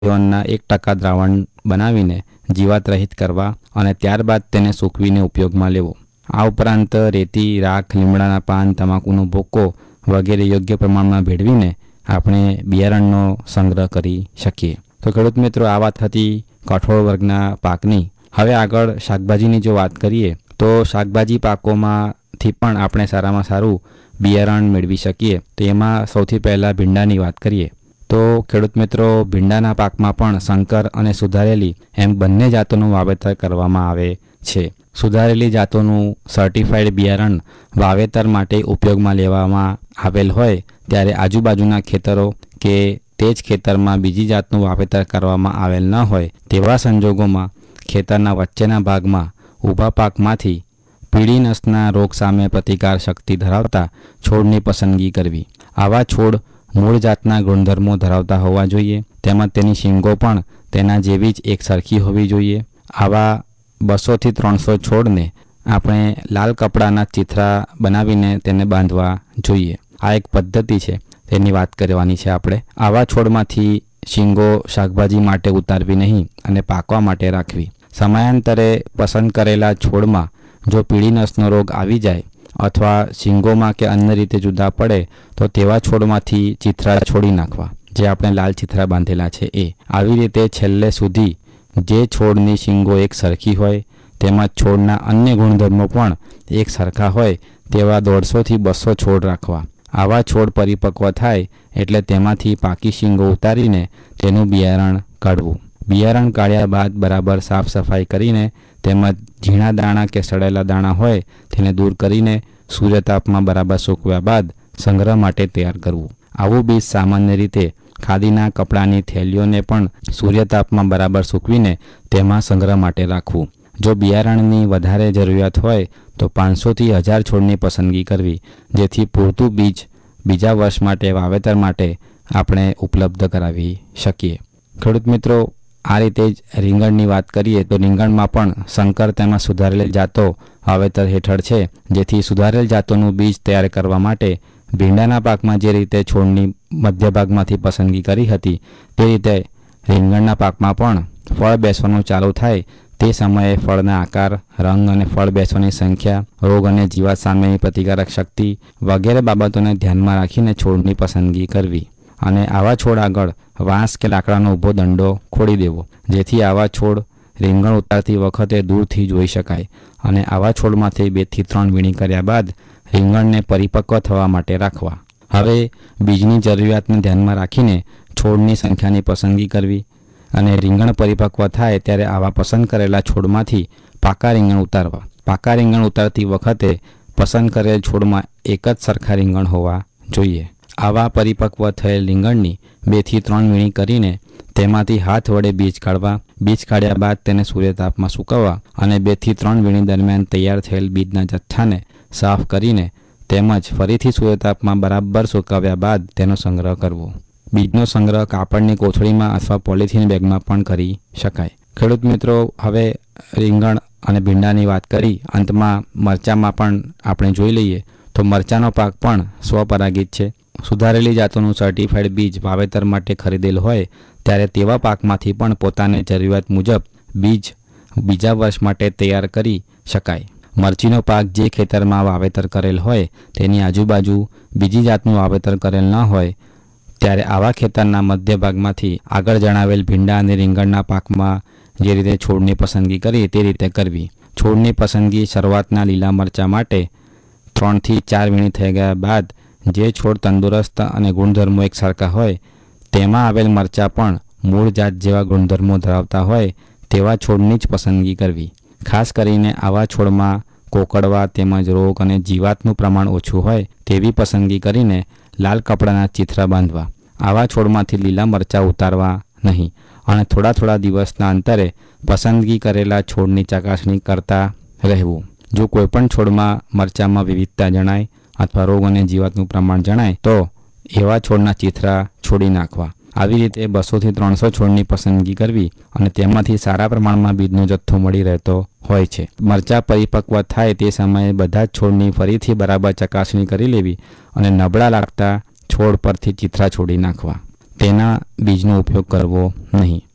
જીવનના 1% દ્રાવણ બનાવીને જીવાત રહિત કરવા અને ત્યારબાદ તેને સૂકવીને ઉપયોગમાં લેવો। આ ઉપરાંત રેતી, રાખ, લીમડાના પાન, તમાકુનો ભૂકો વગેરે યોગ્ય પ્રમાણમાં ભેળવીને આપણે બિયારણનો સંગ્રહ કરી શકીએ। તો ખેડૂત મિત્રો, આ વાત હતી કઠોળ વર્ગના પાકની। હવે આગળ શાકભાજીની જો વાત કરીએ તો શાકભાજી પાકોમાંથી પણ આપણે સારામાં સારું બિયારણ મેળવી શકીએ। તો એમાં સૌથી પહેલાં ભીંડાની વાત કરીએ તો ખેડૂત મિત્રો, ભીંડાના પાકમાં પણ સંકર અને સુધારેલી એમ બંને જાતોનું વાવેતર કરવામાં આવે છે। સુધારેલી જાતોનું સર્ટિફાઈડ બિયારણ વાવેતર માટે ઉપયોગમાં લેવામાં આવેલ હોય ત્યારે આજુબાજુના ખેતરો કે તે જ ખેતરમાં બીજી જાતનું વાવેતર કરવામાં આવેલ ન હોય તેવા સંજોગોમાં ખેતરના વચ્ચેના ભાગમાં ઊભા પાકમાંથી પીળી નસના રોગ સામે પ્રતિકાર શક્તિ ધરાવતા છોડની પસંદગી કરવી। આવા છોડ મૂળ જાતના ગુણધર્મો ધરાવતા હોવા જોઈએ, તેમજ તેની શીંગો પણ તેના જેવી જ એક સરખી હોવી જોઈએ। આવા 200 થી 300 છોડને આપણે લાલ કપડાના ચીથરા બનાવીને તેને બાંધવા જોઈએ। આ એક પદ્ધતિ છે, તેની વાત કરવાની છે આપણે। આવા છોડમાંથી શીંગો શાકભાજી માટે ઉતારવી નહીં અને પાકવા માટે રાખવી। સમયાંતરે પસંદ કરેલા છોડમાં જો પીળી નસનો રોગ આવી જાય અથવા શીંગોમાં કે અન્ય રીતે જુદા પડે તો તેવા છોડમાંથી ચીથરા છોડી નાખવા, જે આપણે લાલ ચીથરા બાંધેલા છે એ। આવી રીતે છેલ્લે સુધી જે છોડની શીંગો એક સરખી હોય તેમજ છોડના અન્ય ગુણધર્મો પણ એક સરખા હોય તેવા 150 થી 200 છોડ રાખવા। આવા છોડ પરિપક્વ થાય એટલે તેમાંથી પાકી શીંગો ઉતારીને તેનું બિયારણ કાઢવું। બિયારણ કાઢ્યા બાદ બરાબર સાફ સફાઈ કરીને તેમજ ઝીણા દાણા કે સડેલા દાણા હોય તેને દૂર કરીને સૂર્યતાપમાં બરાબર સૂકવ્યા બાદ સંગ્રહ માટે તૈયાર કરવું। આવું બીજ સામાન્ય રીતે ખાદીના કપડાની થેલીઓને પણ સૂર્યતાપમાં બરાબર સૂકવીને તેમાં સંગ્રહ માટે રાખવું। જો બિયારણની વધારે જરૂરિયાત હોય તો 500 થી 1000 છોડની પસંદગી કરવી, જેથી પૂરતું બીજ બીજા વર્ષ માટે વાવેતર માટે આપણે ઉપલબ્ધ કરાવી શકીએ। ખેડૂત મિત્રો, આ રીતે જ રીંગણની વાત કરીએ તો રીંગણમાં પણ સંકર તેમજ સુધારેલ જાતો વાવેતર હેઠળ છે, જેથી સુધારેલ જાતોનું બીજ તૈયાર કરવા માટે ભીંડાના પાકમાં જે રીતે છોડની મધ્ય ભાગમાંથી પસંદગી કરી હતી તે રીતે રીંગણના પાકમાં પણ ફળ બેસવાનું ચાલુ થાય તે સમયે ફળના આકાર, રંગ અને ફળ બેસવાની સંખ્યા, રોગ અને જીવાત સામેની પ્રતિકારક શક્તિ વગેરે બાબતોને ધ્યાનમાં રાખીને છોડની પસંદગી કરવી અને આવા છોડ આગળ વાંસ કે લાકડાનો ઊભો દંડો ખોડી દેવો, જેથી આવા છોડ રીંગણ ઉતારતી વખતે દૂરથી જોઈ શકાય અને આવા છોડમાંથી 2 થી 3 વીણી કર્યા બાદ રીંગણને પરિપક્વ થવા માટે રાખવા। હવે બીજની જરૂરિયાતને ધ્યાનમાં રાખીને છોડની સંખ્યાની પસંદગી કરવી અને રીંગણ પરિપક્વ થાય ત્યારે આવા પસંદ કરેલા છોડમાંથી પાકા રીંગણ ઉતારવા। પાકા રીંગણ ઉતારતી વખતે પસંદ કરેલ છોડમાં એક જ સરખા રીંગણ હોવા જોઈએ। આવા પરિપક્વ થયેલ રીંગણની 2 થી 3 વીણી કરીને તેમાંથી હાથ વડે બીજ કાઢવા। બીજ કાઢ્યા બાદ તેને સૂર્યતાપમાં સૂકવવા અને 2 થી 3 વીણી દરમિયાન તૈયાર થયેલ બીજના જથ્થાને સાફ કરીને તેમજ ફરીથી સૂર્યતાપમાં બરાબર સૂકવ્યા બાદ તેનો સંગ્રહ કરવો। બીજનો સંગ્રહ કાપડની કોથળીમાં અથવા પોલિથીન બેગમાં પણ કરી શકાય। ખેડૂત મિત્રો, હવે રીંગણ અને ભીંડાની વાત કરી, અંતમાં મરચામાં પણ આપણે જોઈ લઈએ તો મરચાનો પાક પણ સ્વપરાગિત છે। સુધારેલી જાતોનું સર્ટિફાઈડ બીજ વાવેતર માટે ખરીદેલ હોય ત્યારે તેવા પાકમાંથી પણ પોતાને જરૂરિયાત મુજબ બીજ બીજા વર્ષ માટે તૈયાર કરી શકાય। મરચીનો પાક જે ખેતરમાં વાવેતર કરેલ હોય તેની આજુબાજુ બીજી જાતનું વાવેતર કરેલ ન હોય ત્યારે આવા ખેતરના મધ્ય ભાગમાંથી આગળ જણાવેલ ભીંડા અને રીંગણના પાકમાં જે રીતે છોડની પસંદગી કરી તે રીતે કરવી। છોડની પસંદગી શરૂઆતના લીલા મરચાં માટે 3 થી 4 વીણી થઈ ગયા બાદ જે છોડ તંદુરસ્ત અને ગુણધર્મો એક સરખા હોય તેમાં આવેલ મરચાં પણ મૂળ જાત જેવા ગુણધર્મો ધરાવતા હોય તેવા છોડની જ પસંદગી કરવી। ખાસ કરીને આવા છોડમાં કોકડવા તેમજ રોગ અને જીવાતનું પ્રમાણ ઓછું હોય તેવી પસંદગી કરીને લાલ કપડાના ચીથરા બાંધવા। આવા છોડમાંથી લીલા મરચાં ઉતારવા નહીં અને થોડા દિવસના અંતરે પસંદગી કરેલા છોડની ચકાસણી કરતા રહેવું। જો કોઈપણ છોડમાં મરચાંમાં વિવિધતા જણાય અથવા રોગ અને જીવાતનું પ્રમાણ જણાય તો એવા છોડના ચીથરા છોડી નાખવા। આવી રીતે 200 થી 300 છોડની પસંદગી કરવી અને તેમાંથી સારા પ્રમાણમાં બીજનો જથ્થો મળી રહેતો હોય છે। મરચાં પરિપક્વ થાય તે સમયે બધા જ છોડની ફરીથી બરાબર ચકાસણી કરી લેવી અને નબળા લાગતા છોડ પરથી ચીથરા છોડી નાખવા। તેના બીજનો ઉપયોગ કરવો નહીં.